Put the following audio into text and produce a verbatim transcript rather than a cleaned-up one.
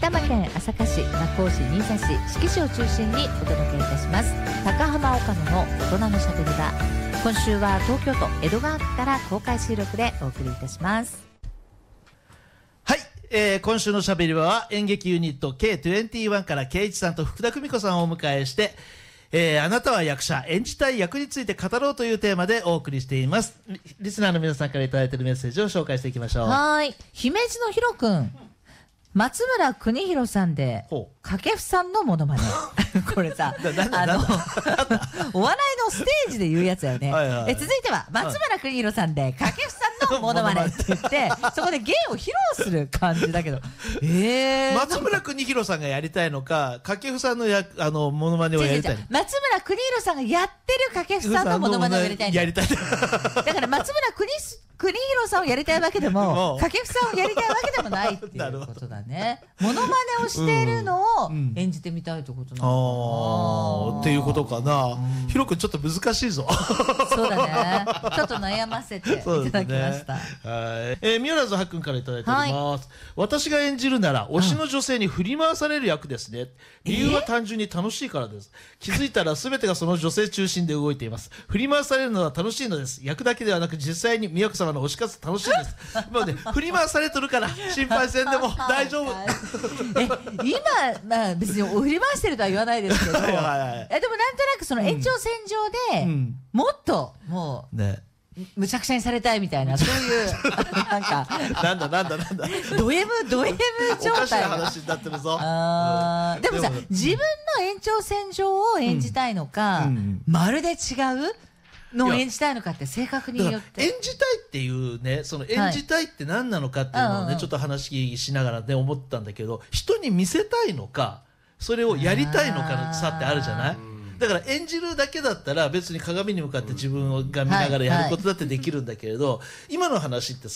玉県朝霞市、和光市、新座市、志木市を中心にお届けいたします高浜岡野の大人のしゃべり場。今週は東京都江戸川区から公開収録でお送りいたします。 はい、えー、今週のしゃべり場は演劇ユニット ケーにじゅういち から圭一さんと福田久美子さんをお迎えして、えー、あなたは役者、演じたい役について語ろうというテーマでお送りしています。リ、リスナーの皆さんからいただいているメッセージを紹介していきましょう。 はい、姫路のひろくん、松村邦洋さんで掛布さんのモノマネこれさ、あのお笑いのステージで言うやつだよね。はいはい、え続いては松村邦洋さんで掛布さんのモノマネって言ってそこで芸を披露する感じだけど、えー、 松村邦洋さんがやりたいのか掛布さんのやあのモノマネをやりたいの。 松村邦洋さんがやってる掛布さんのモノマネをやりたいんだ。 やりたい。だから松村邦洋さんをやりたいわけでも掛布さんをやりたいわけでもないっていうことだね。モノマネをしているのを演じてみたいってことなのかな、 っていうことかな。ひろくんちょっと難しいぞ。 そうだね、ちょっと悩ませていただきました。はい、 えー、ミオラズはっくんからいただいております。はい、私が演じるなら推しの女性に振り回される役ですね。理由は単純に楽しいからです。気づいたら全てがその女性中心で動いています。振り回されるのは楽しいのです。役だけではなく実際に宮子様の推し活楽しいです。もうね、振り回されとるから心配せんでも大丈夫。 え今、まあ、別に振り回してるとは言わないですけど、はいはいはい、えでもなんとなくその延長線上で、うん、もっともう、ね、むちゃくちゃにされたいみたいな、そういうなんかなんだなんだなんだド M ド M 状態おかしな話になってるぞ。 あ、うん、でもさ、でも自分の延長線上を演じたいのか、うん、まるで違うのを演じたいのかって性格によって演じたいっていうね、その演じたいって何なのかっていうのをね、はい、ちょっと話しながらね思ったんだけど、人に見せたいのかそれをやりたいのかの差ってあるじゃない。だから演じるだけだったら別に鏡に向かって自分が見ながらやることだってできるんだけれど、今の話って